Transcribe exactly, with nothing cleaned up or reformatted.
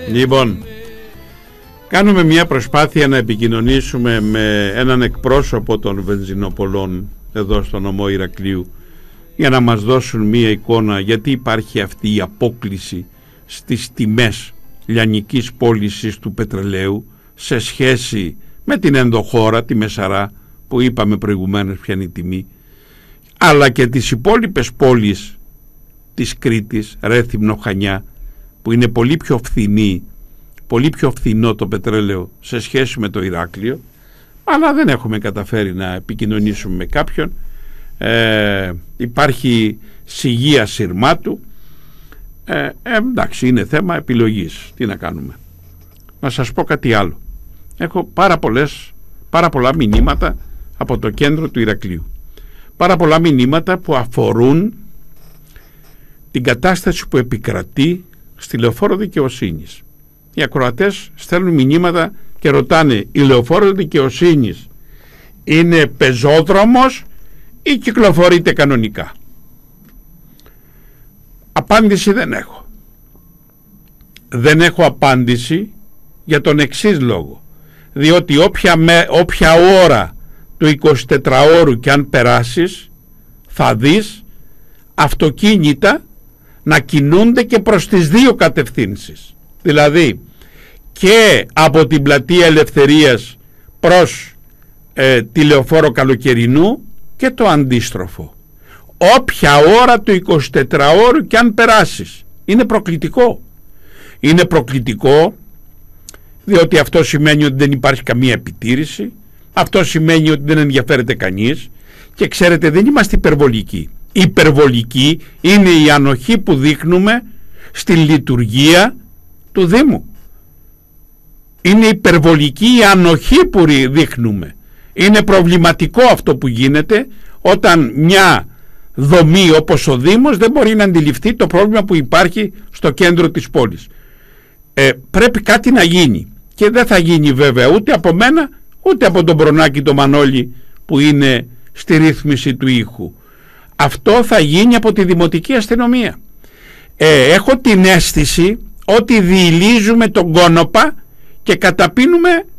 Λοιπόν, κάνουμε μια προσπάθεια να επικοινωνήσουμε με έναν εκπρόσωπο των βενζινοπολών εδώ στο νομό Ηρακλείου για να μας δώσουν μια εικόνα γιατί υπάρχει αυτή η απόκλιση στις τιμές λιανικής πώλησης του πετρελαίου σε σχέση με την ενδοχώρα, τη Μεσαρά που είπαμε προηγουμένως ποια είναι η τιμή, αλλά και τις υπόλοιπες πόλεις της Κρήτης, Ρέθυμνο, Χανιά, που είναι πολύ πιο φθηνή, πολύ πιο φθηνό το πετρέλαιο σε σχέση με το Ηράκλειο, αλλά δεν έχουμε καταφέρει να επικοινωνήσουμε με κάποιον. Ε, υπάρχει σιγεία σειρμάτου. Ε, ε, εντάξει, είναι θέμα επιλογής. Τι να κάνουμε. Να σας πω κάτι άλλο. Έχω πάρα, πολλές, πάρα πολλά μηνύματα από το κέντρο του Ηρακλείου. Πάρα πολλά μηνύματα που αφορούν την κατάσταση που επικρατεί στη Λεωφόρο Δικαιοσύνης. Οι ακροατές στέλνουν μηνύματα και ρωτάνε, η Λεωφόρο Δικαιοσύνης είναι πεζόδρομος ή κυκλοφορείται κανονικά? Απάντηση δεν έχω. Δεν έχω απάντηση για τον εξής λόγο. Διότι όποια, με, όποια ώρα του εικοσιτετράωρου και αν περάσεις, θα δεις αυτοκίνητα να κινούνται και προς τις δύο κατευθύνσεις. Δηλαδή και από την πλατεία Ελευθερίας προς ε, τη Λεωφόρο Καλοκαιρινού και το αντίστροφο. Όποια ώρα του εικοσιτετράωρου και αν περάσεις. Είναι προκλητικό. Είναι προκλητικό διότι αυτό σημαίνει ότι δεν υπάρχει καμία επιτήρηση, αυτό σημαίνει ότι δεν ενδιαφέρεται κανείς και ξέρετε, δεν είμαστε υπερβολικοί. Η υπερβολική είναι η ανοχή που δείχνουμε στη λειτουργία του Δήμου. Είναι υπερβολική η ανοχή που δείχνουμε. Είναι προβληματικό αυτό που γίνεται όταν μια δομή όπως ο Δήμος δεν μπορεί να αντιληφθεί το πρόβλημα που υπάρχει στο κέντρο της πόλης. Ε, πρέπει κάτι να γίνει και δεν θα γίνει βέβαια ούτε από μένα ούτε από τον Μπρονάκη τον Μανώλη που είναι στη ρύθμιση του ήχου. Αυτό θα γίνει από τη Δημοτική Αστυνομία. Ε, έχω την αίσθηση ότι διηλίζουμε τον κόνοπα και καταπίνουμε